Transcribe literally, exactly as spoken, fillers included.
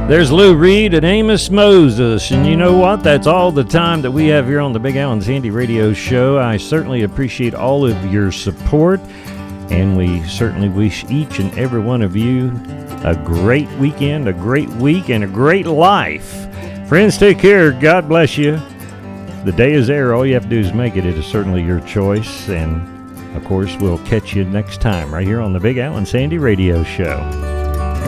There's Lou Reed and Amos Moses. And you know what? That's all the time that we have here on the Big Al and Sandy Radio Show. I certainly appreciate all of your support. And we certainly wish each and every one of you a great weekend, a great week, and a great life. Friends, take care. God bless you. The day is there. All you have to do is make it. It is certainly your choice. And, of course, we'll catch you next time right here on the Big Al and Sandy Radio Show.